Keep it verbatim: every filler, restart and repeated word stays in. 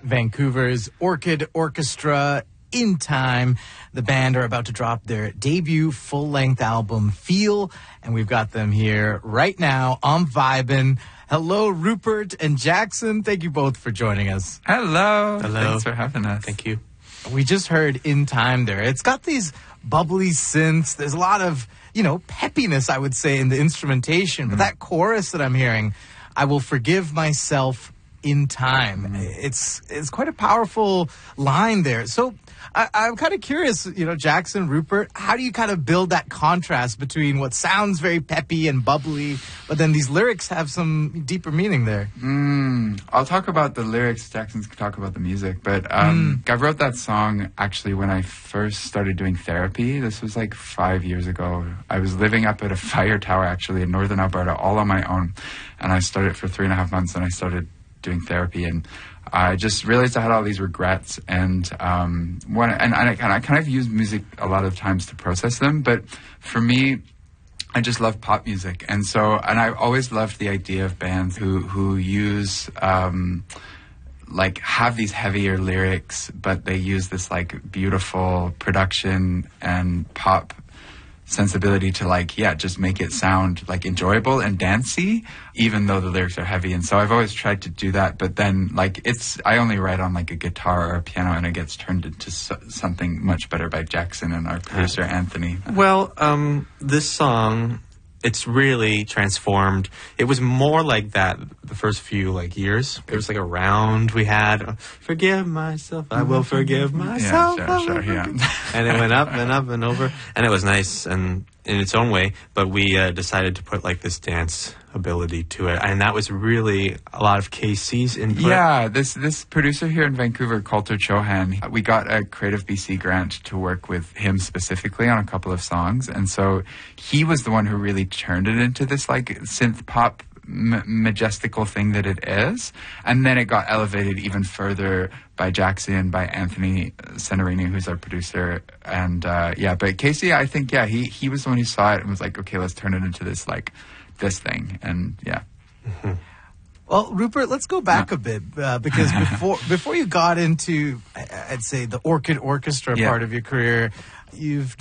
Vancouver's Orchid Orchestra. In Time. The band are about to drop their debut full-length album, Feel, and we've got them here right now on Vibin'. Hello, Rupert and Jackson. Thank you both for joining us. Hello. Hello. Thanks for having us. Thank you. We just heard In Time there. It's got these bubbly synths. There's a lot of, you know, peppiness, I would say, in the instrumentation. But mm. that chorus that I'm hearing, I will forgive myself in time. Mm. It's it's quite a powerful line there. So I, I'm kind of curious, you know, Jackson, Rupert, how do you kind of build that contrast between what sounds very peppy and bubbly, but then these lyrics have some deeper meaning there? Mm, I'll talk about the lyrics. Jackson can talk about the music. But um, mm. I wrote that song actually when I first started doing therapy. This was like five years ago. I was living up at a fire tower actually in northern Alberta all on my own. And I started for three and a half months and I started doing therapy. And I just realized I had all these regrets, and um, when and, and I, and I kind of use music a lot of times to process them. But for me, I just love pop music, and so and I always loved the idea of bands who who use um, like have these heavier lyrics, but they use this like beautiful production and pop sensibility to like yeah just make it sound like enjoyable and dancey even though the lyrics are heavy. And so I've always tried to do that, but then like it's I only write on like a guitar or a piano and it gets turned into so, something much better by Jackson and our producer Anthony. Well, um this song, it's really transformed. It was more like that the first few like years. It was like a round we had. Forgive myself, I will forgive myself. Yeah, sure, sure, yeah. And it went up and up and over, and it was nice and in its own way. But we uh, decided to put like this dance ability to it, and that was really a lot of K C's input. Yeah, this this producer here in Vancouver, Coulter Chohan, we got a Creative B C grant to work with him specifically on a couple of songs, and so he was the one who really turned it into this like synth pop m- majestical thing that it is. And then it got elevated even further by Jackson, by Anthony Senarini, who's our producer. And uh, yeah, but Casey, I think, yeah, he, he was the one who saw it and was like, okay, let's turn it into this, like, this thing. And yeah. Mm-hmm. Well, Rupert, let's go back yeah. a bit uh, because before before you got into, I'd say, the Orchid Orchestra yeah. part of your career, you've